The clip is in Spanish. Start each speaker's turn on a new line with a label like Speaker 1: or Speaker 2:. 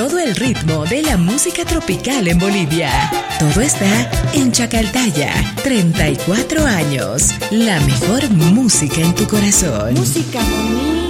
Speaker 1: todo el ritmo de la música tropical en Bolivia. Todo está en Chacaltaya. 34 años. La mejor música en tu corazón.
Speaker 2: Música bonita.